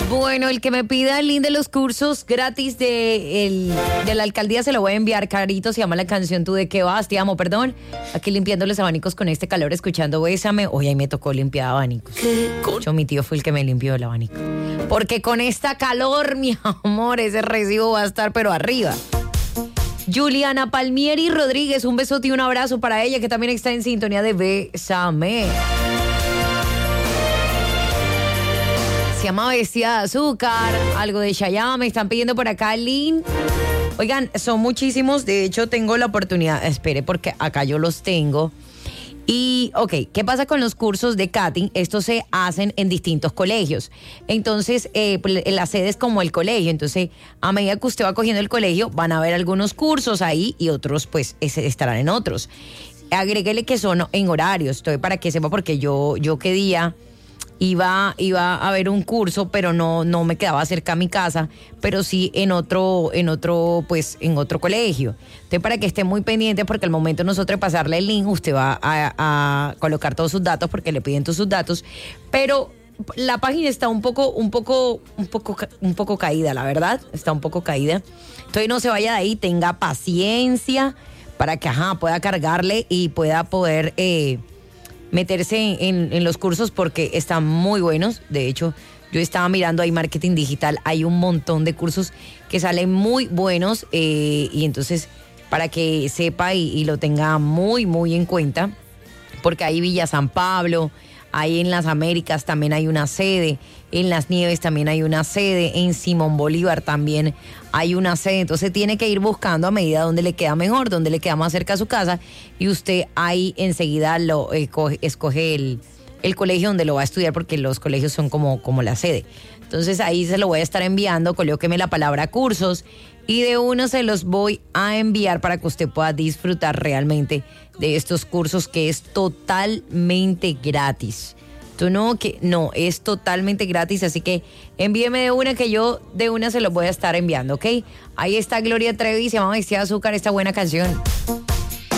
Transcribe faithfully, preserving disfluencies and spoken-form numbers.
Bueno, el que me pida el link de los cursos gratis de, el, de la alcaldía se lo voy a enviar, carito. Se llama la canción Tú de qué vas, te amo, perdón. Aquí limpiando los abanicos con este calor, escuchando Bésame. Hoy ahí me tocó limpiar abanicos. Yo, mi tío fue el que me limpió el abanico. Porque con esta calor, mi amor, ese recibo va a estar pero arriba. Juliana Palmieri Rodríguez, un besote y un abrazo para ella, que también está en sintonía de Bésame. Se llama Bestia de Azúcar, algo de Chayanne, me están pidiendo por acá el link. Oigan, son muchísimos, de hecho tengo la oportunidad, espere porque acá yo los tengo. Y, ok, ¿qué pasa con los cursos de cutting? Estos se hacen en distintos colegios. Entonces, eh, la sede es como el colegio. Entonces, a medida que usted va cogiendo el colegio, van a haber algunos cursos ahí y otros, pues, estarán en otros. Agréguele que son en horarios, entonces, para que sepa, porque yo, yo qué día iba, iba a ver un curso, pero no, no me quedaba cerca a mi casa, pero sí en otro, en otro, pues, en otro colegio. Entonces, para que esté muy pendiente, porque al momento de nosotros pasarle el link, usted va a, a colocar todos sus datos, porque le piden todos sus datos, pero la página está un poco, un poco, un poco, un poco caída, la verdad, está un poco caída. Entonces, no se vaya de ahí, tenga paciencia para que, ajá, pueda cargarle y pueda poder eh, meterse en, en, en los cursos, porque están muy buenos. De hecho, yo estaba mirando ahí marketing digital, hay un montón de cursos que salen muy buenos eh, y entonces para que sepa y, y lo tenga muy, muy en cuenta, porque hay Villa San Pablo, ahí en las Américas también hay una sede, en Las Nieves también hay una sede, en Simón Bolívar también hay una sede. Entonces tiene que ir buscando a medida donde le queda mejor, donde le queda más cerca a su casa, y usted ahí enseguida lo eh, coge, escoge el, el colegio donde lo va a estudiar, porque los colegios son como, como la sede. Entonces ahí se lo voy a estar enviando, colóqueme la palabra cursos y de uno se los voy a enviar para que usted pueda disfrutar realmente de estos cursos, que es totalmente gratis. Tú no, que no, es totalmente gratis, así que envíeme de una, que yo de una se los voy a estar enviando, ¿ok? Ahí está Gloria Trevi, se llama Bestia de Azúcar, esta buena canción.